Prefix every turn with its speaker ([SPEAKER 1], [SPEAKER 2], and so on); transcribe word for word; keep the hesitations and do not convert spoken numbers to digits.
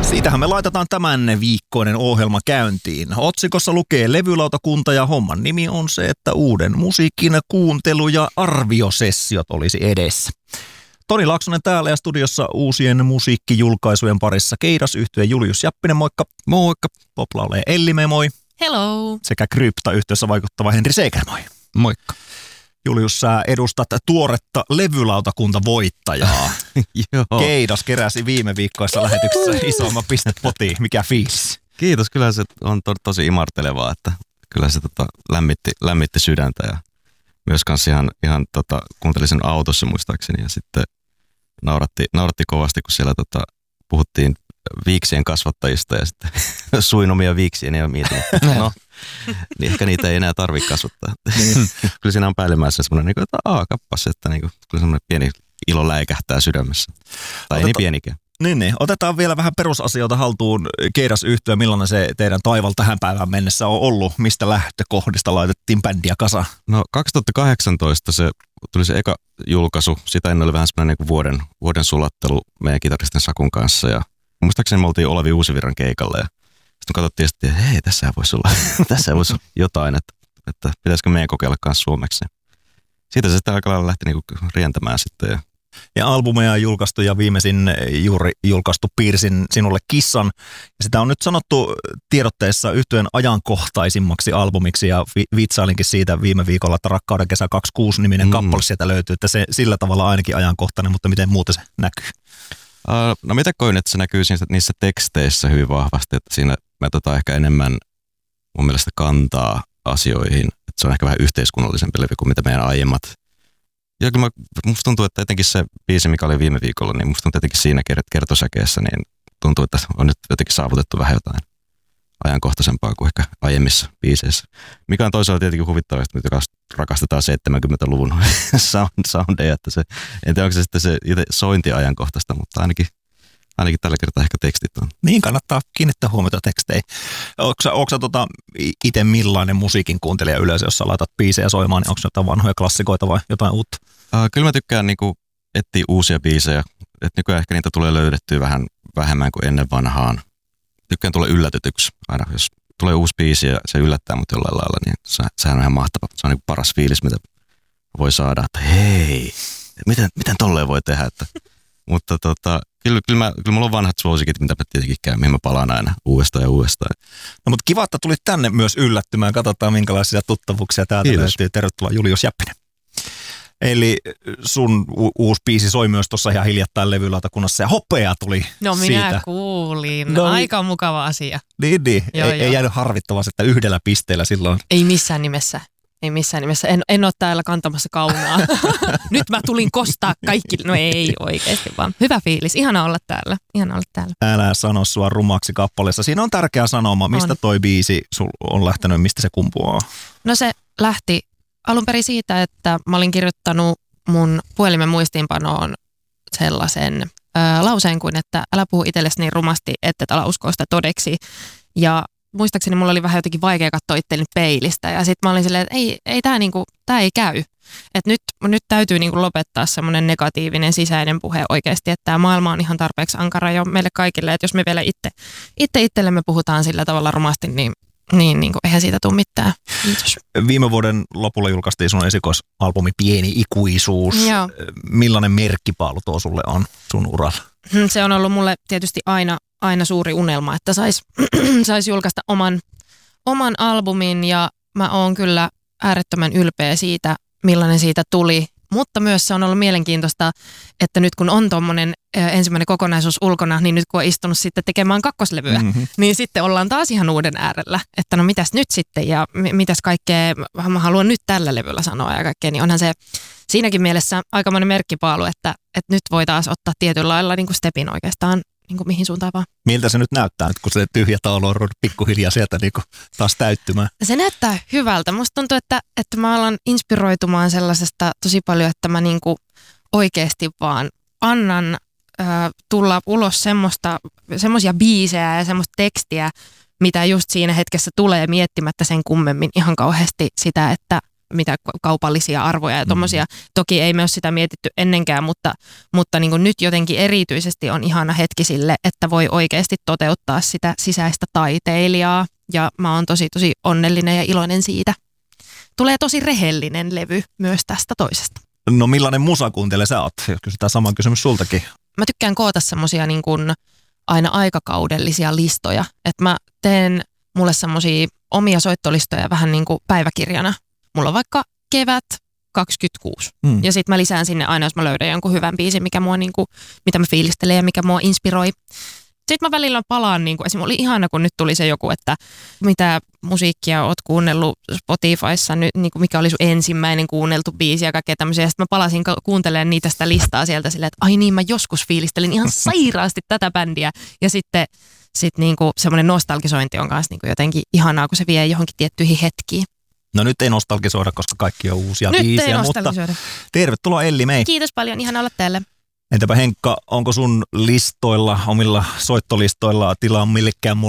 [SPEAKER 1] Siitähän me laitetaan tämän viikkoinen ohjelma käyntiin. Otsikossa lukee levylautakunta ja homman nimi on se, että uuden musiikin kuuntelu- ja arviosessiot olisi edessä. Toni Laaksonen täällä ja studiossa uusien musiikkijulkaisujen parissa Keidas-yhtye Julius Jäppinen, moikka.
[SPEAKER 2] Moikka.
[SPEAKER 1] Poplaulee Elli, moi.
[SPEAKER 3] Hello.
[SPEAKER 1] Sekä Krypta-yhtyeessä vaikuttava Henri Seiker, moi.
[SPEAKER 2] Moikka.
[SPEAKER 1] Julius, sä edustat tuoretta levylautakuntavoittajaa.
[SPEAKER 2] Joo.
[SPEAKER 1] Keidas keräsi viime viikkoissa lähetyksessä isomman pistepotiin. Mikä fiilis?
[SPEAKER 2] Kiitos, kyllä se on to, tosi imartelevaa, että kyllä se tota, lämmitti, lämmitti sydäntä ja myös kanssa ihan, ihan tota, kuuntelin sen autossa muistaakseni ja sitten nauratti, nauratti kovasti, kun siellä tota, puhuttiin viiksien kasvattajista ja sitten suin omia viiksiä ja mietin, että no, niin ehkä niitä ei enää tarvitse kasvattaa. Niin. Kyllä siinä on päällimmäisenä semmoinen, että aah, kappas, että niin kuin, kyllä semmoinen pieni ilo läikähtää sydämessä. Tai Oteta, ei niin pienikään.
[SPEAKER 1] Niin, niin. Otetaan vielä vähän perusasioita haltuun. Keidas-yhtye, millainen se teidän taival tähän päivään mennessä on ollut? Mistä lähtökohdista laitettiin bändiä kasaan?
[SPEAKER 2] No kaksituhattakahdeksantoista se tuli se eka julkaisu. Sitä ennen oli vähän semmoinen niin vuoden, vuoden sulattelu meidän kitaristin Sakun kanssa. Ja muistaakseni me oltiin Olavi Uusivirran keikalla ja sitten katsottiin, että hei, tässä voisi olla, tässä voisi olla jotain, että, että pitäisikö meidän kokeilla kanssa suomeksi. Siitä se sitten aika lailla lähti niinku rientämään sitten. Ja,
[SPEAKER 1] ja albumeja on julkaistu ja viimeisin juuri julkaistu Piirsin sinulle kissan. Ja sitä on nyt sanottu tiedotteessa yhtyeen ajankohtaisimmaksi albumiksi ja vi- vitsailinkin siitä viime viikolla, että Rakkauden kesä kaksikymmentäkuusi-niminen mm. kappale sieltä löytyy, että se sillä tavalla ainakin ajankohtainen, mutta miten muuten se näkyy?
[SPEAKER 2] Uh, no mitä koin, että se näkyy niissä, niissä teksteissä hyvin vahvasti, että siinä me tota ehkä enemmän mun mielestä kantaa asioihin, että se on ehkä vähän yhteiskunnallisempi levy kuin mitä meidän aiemmat. Ja kyllä mä, musta tuntuu, että etenkin se biisi, mikä oli viime viikolla, niin musta tuntuu etenkin siinä kertosäkeessä, niin tuntuu, että on nyt jotenkin saavutettu vähän jotain ajankohtaisempaa kuin ehkä aiemmissa biiseissä. Mikä on toisaalta tietenkin huvittavaa, että nyt rakastetaan seitsemänkymmentäluvun soundeja, että se, en tiedä onko se sitten se itse sointi ajankohtaista, mutta ainakin, ainakin tällä kertaa ehkä tekstit on.
[SPEAKER 1] Niin, kannattaa kiinnittää huomiota teksteihin. Onko sä tota, itse millainen musiikin kuuntelija yleensä, jos sä laitat biisejä soimaan, niin onko jotain vanhoja klassikoita vai jotain uutta?
[SPEAKER 2] Uh, kyllä mä tykkään niinku etsiä uusia biisejä, että nykyään ehkä niitä tulee löydettyä vähän vähemmän kuin ennen vanhaan. Tykkään tulla yllätetyksi aina, jos tulee uusi biisi ja se yllättää mut jollain lailla, niin se, sehän on ihan mahtava. Se on niin paras fiilis, mitä voi saada, että hei, miten, miten tolleen voi tehdä. Että, mutta tota, kyllä, kyllä, mä, kyllä mulla on vanhat suosikit, mitä mä tietenkin käyn, mihin mä palaan aina uudestaan ja uudestaan.
[SPEAKER 1] No mutta kiva, että tulit tänne myös yllättymään. Katsotaan minkälaisia tuttavuuksia täältä
[SPEAKER 2] Kiitos.
[SPEAKER 1] löytyy. Tervetuloa Julius Jäppinen. Eli sun u- uusi biisi soi myös tuossa ihan hiljattain levylautakunnassa ja hopea tuli
[SPEAKER 3] No minä
[SPEAKER 1] siitä.
[SPEAKER 3] kuulin.
[SPEAKER 1] No,
[SPEAKER 3] Aika mukava asia.
[SPEAKER 1] Niin, niin.
[SPEAKER 3] Joo,
[SPEAKER 1] ei,
[SPEAKER 3] joo.
[SPEAKER 1] ei jäänyt harvittavasti, että yhdellä pisteellä silloin.
[SPEAKER 3] Ei missään nimessä. Ei missään nimessä. En, en ole täällä kantamassa kaunaa. Nyt mä tulin kostaa kaikki. No ei oikeasti vaan. Hyvä fiilis. Ihana olla täällä. Ihana olla täällä.
[SPEAKER 1] Älä sano sua rumaksi kappaleessa. Siinä on tärkeä sanoma. Mistä
[SPEAKER 3] on.
[SPEAKER 1] toi biisi sul on lähtenyt, mistä se kumpuaa?
[SPEAKER 3] No se lähti alun perin siitä, että mä olin kirjoittanut mun puhelimen muistiinpanoon sellaisen ö, lauseen kuin, että älä puhu itsellesi niin rumasti, että et ala uskoa sitä todeksi. Ja muistaakseni mulla oli vähän jotenkin vaikea katsoa itselleni peilistä. Ja sitten mä olin silleen, että ei, ei tämä niinku, tää ei käy. Että nyt, nyt täytyy niinku lopettaa semmoinen negatiivinen sisäinen puhe oikeasti, että tämä maailma on ihan tarpeeksi ankara jo meille kaikille. Että jos me vielä itse, itse itsellemme puhutaan sillä tavalla rumasti, niin Niin, niin kuin, eihän siitä tule mitään. Kiitos.
[SPEAKER 1] Viime vuoden lopulla julkaistiin sun esikoisalbumi Pieni ikuisuus.
[SPEAKER 3] Joo.
[SPEAKER 1] Millainen merkkipaalu tuo sulle on sun uralla?
[SPEAKER 3] Se on ollut mulle tietysti aina, aina suuri unelma, että sais, sais julkaista oman, oman albumin ja mä oon kyllä äärettömän ylpeä siitä, millainen siitä tuli. Mutta myös se on ollut mielenkiintoista, että nyt kun on tuommoinen ensimmäinen kokonaisuus ulkona, niin nyt kun on istunut sitten tekemään kakkoslevyä, mm-hmm. niin sitten ollaan taas ihan uuden äärellä. Että no mitäs nyt sitten ja m- mitäs kaikkea mä haluan nyt tällä levyllä sanoa ja kaikkea. Niin onhan se siinäkin mielessä aikamoinen merkkipaalu, että, että nyt voi taas ottaa tietyllä lailla niin kuin stepin oikeastaan niin kuin mihin suuntaan vaan.
[SPEAKER 1] Miltä se nyt näyttää nyt, kun se tyhjä taulu on ruvennut pikkuhiljaa sieltä niin kuin taas täyttymään?
[SPEAKER 3] Se näyttää hyvältä. Musta tuntuu, että, että mä alan inspiroitumaan sellaisesta tosi paljon, että mä niin kuin oikeasti vaan annan äh, tulla ulos semmoista, semmoisia biisejä ja semmoista tekstiä, mitä just siinä hetkessä tulee miettimättä sen kummemmin ihan kauheasti sitä, että mitä kaupallisia arvoja ja tommosia. Mm. Toki ei me ole sitä mietitty ennenkään, mutta, mutta niin kuin nyt jotenkin erityisesti on ihana hetki sille, että voi oikeasti toteuttaa sitä sisäistä taiteilijaa ja mä oon tosi tosi onnellinen ja iloinen siitä. Tulee tosi rehellinen levy myös tästä toisesta.
[SPEAKER 1] No millainen musakuuntelija sä oot? Kysytään sama kysymys sultakin.
[SPEAKER 3] Mä tykkään koota semmosia niin kuin aina aikakaudellisia listoja. Että mä teen mulle semmosia omia soittolistoja vähän niin kuin päiväkirjana. Mulla on vaikka kevät kaksikymmentäkuusi. Mm. Ja sit mä lisään sinne aina, jos mä löydän jonkun hyvän biisin, mikä mua niin kuin, mitä mä fiilistelen ja mikä mua inspiroi. Sitten mä välillä palaan, niin kuin, esimerkiksi oli ihana, kun nyt tuli se joku, että mitä musiikkia oot kuunnellut Spotifyssa, nyt, niin kuin mikä oli sun ensimmäinen kuunneltu biisi ja kaikkea tämmöisiä. Sitten mä palasin kuuntelemaan niitä sitä listaa sieltä silleen, että ai niin, mä joskus fiilistelin ihan sairaasti tätä bändiä. Ja sitten sit niin kuin semmoinen nostalgisointi on kanssa niin kuin jotenkin ihanaa, kun se vie johonkin tiettyihin hetkiin.
[SPEAKER 1] No nyt ei nostalgisoida, koska kaikki on uusia
[SPEAKER 3] nyt
[SPEAKER 1] biisiä, mutta tervetuloa Elli Mei.
[SPEAKER 3] Kiitos paljon, ihana olla täällä.
[SPEAKER 1] Entäpä Henkka, onko sun listoilla, omilla soittolistoilla tilaa millekään